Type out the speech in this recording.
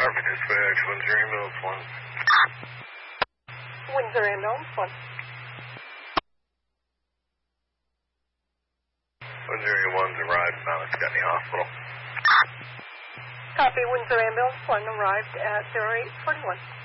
Harvey Dispatch, Windsor Ambulance 1. Windsor Ambulance 1. Windsor A1's arrived at Mount Scotney Hospital. Copy, Windsor Ambulance 1 arrived at 0841.